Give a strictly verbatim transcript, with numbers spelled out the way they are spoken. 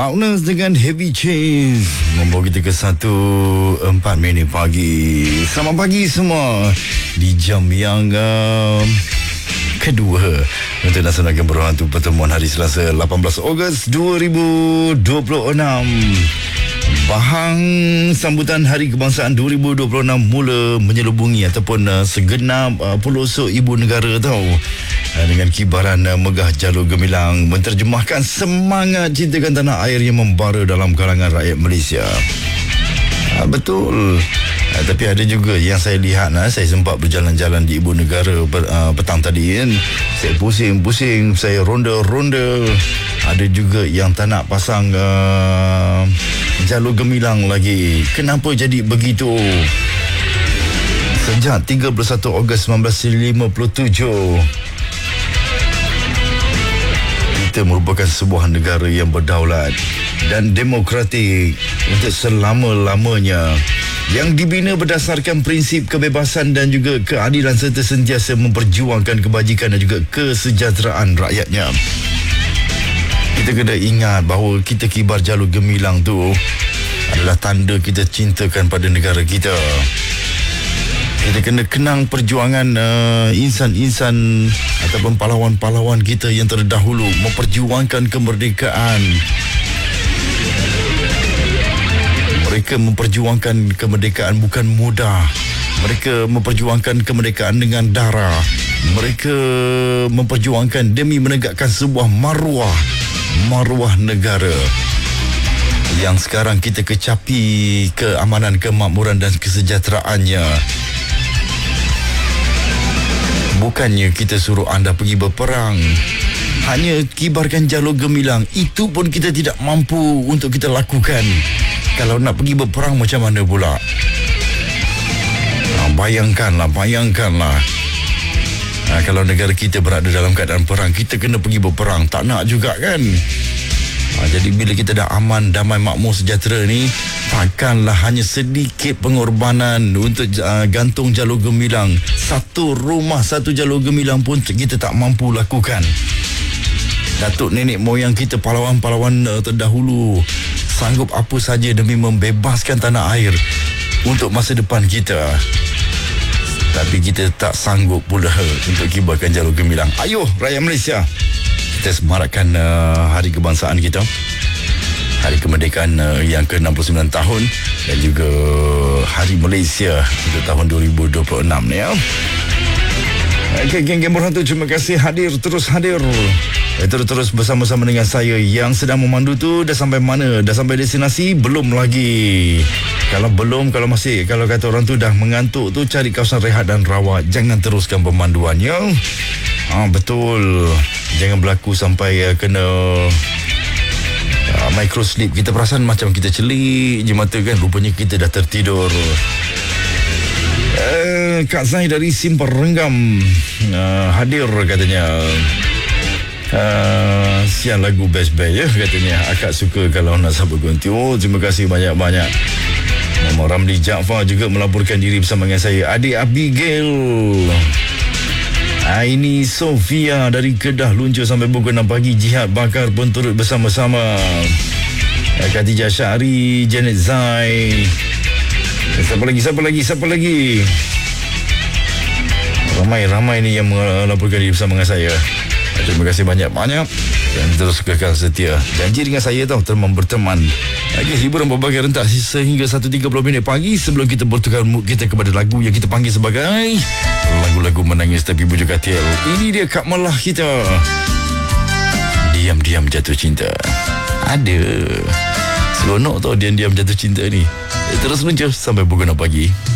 Loudness dengan Heavy Chains membawa kita ke satu empat minit pagi. Selamat pagi semua di jam yang uh, kedua untuk laksanakan berhantu pertemuan hari Selasa lapan belas Ogos dua ribu dua puluh enam. Bahang sambutan Hari Kebangsaan dua ribu dua puluh enam mula menyelubungi ataupun uh, segenap uh, pelosok ibu negara tau, uh, dengan kibaran uh, megah jalur gemilang menterjemahkan semangat cintakan tanah air yang membara dalam kalangan rakyat Malaysia. uh, Betul. Uh, tapi ada juga yang saya lihat, uh, saya sempat berjalan-jalan di ibu negara ber, uh, petang tadi kan. Saya pusing-pusing, saya ronda-ronda. Ada juga yang tak nak pasang uh, jalur gemilang lagi. Kenapa jadi begitu? Sejak tiga puluh satu Ogos seribu sembilan ratus lima puluh tujuh, kita merupakan sebuah negara yang berdaulat dan demokratik untuk selama-lamanya, yang dibina berdasarkan prinsip kebebasan dan juga keadilan serta sentiasa memperjuangkan kebajikan dan juga kesejahteraan rakyatnya. Kita kena ingat bahawa kita kibar jalur gemilang tu adalah tanda kita cintakan pada negara kita. Kita kena kenang perjuangan uh, insan-insan ataupun pahlawan-pahlawan kita yang terdahulu memperjuangkan kemerdekaan. Mereka memperjuangkan kemerdekaan bukan mudah. Mereka memperjuangkan kemerdekaan dengan darah. Mereka memperjuangkan demi menegakkan sebuah maruah maruah negara yang sekarang kita kecapi keamanan, kemakmuran dan kesejahteraannya. Bukannya kita suruh anda pergi berperang, hanya kibarkan jalur gemilang. Itu pun kita tidak mampu untuk kita lakukan. Kalau nak pergi berperang macam mana pula? Ha, bayangkanlah, bayangkanlah. Ha, kalau negara kita berada dalam keadaan perang, kita kena pergi berperang. Tak nak juga kan? Ha, jadi bila kita dah aman, damai, makmur, sejahtera ni, takkanlah hanya sedikit pengorbanan untuk uh, gantung jalur gemilang. Satu rumah, satu jalur gemilang pun kita tak mampu lakukan. Datuk nenek moyang kita, pahlawan-pahlawan uh, terdahulu, sanggup apa saja demi membebaskan tanah air untuk masa depan kita. Tapi kita tak sanggup pula untuk kibarkan jalur gemilang. Ayuh rakyat Malaysia, kita semarakkan uh, Hari Kebangsaan kita, Hari Kemerdekaan uh, yang ke enam puluh sembilan tahun, dan juga Hari Malaysia untuk tahun dua ribu dua puluh enam ni ya. Okay, geng-geng berhantu, terima kasih hadir, terus hadir. Eh, terus-terus bersama-sama dengan saya yang sedang memandu tu. Dah sampai mana? Dah sampai destinasi? Belum lagi. Kalau belum, kalau masih, kalau kata orang tu dah mengantuk tu, cari kawasan rehat dan rawat. Jangan teruskan pemanduannya. Ah, betul. Jangan berlaku sampai uh, kena uh, micro sleep. Kita perasan macam kita celik je mata kan. Rupanya kita dah tertidur. Uh, Kak Zai dari Simpar Renggam uh, hadir katanya. Uh, siang lagu best-best ya katanya. Akak suka kalau nak sabar ganti. Oh, terima kasih banyak-banyak. Mama Ramli Jaafar juga melaporkan diri bersama dengan saya. Adik Abigail. Ah, ini Sofia dari Kedah luncur sampai pukul enam pagi. Jihad Bakar pun turut bersama-sama. uh, Khatijah Syahri, Janet Zai. Siapa lagi, siapa lagi, siapa lagi? Ramai-ramai ni yang melaporkan diri bersama dengan saya. Terima kasih banyak-banyak. Dan terus kekal setia. Janji dengan saya tau, teman berteman. Lagi hiburan berbagai rentak sehingga satu tiga puluh minit pagi sebelum kita bertukar mood kita kepada lagu yang kita panggil sebagai lagu-lagu menangis tapi bujuk katil. Ini dia Kak Malah kita. Diam-diam jatuh cinta. Ada. Seronok tau diam-diam jatuh cinta ni. Terus luncur sampai pukul enam pagi.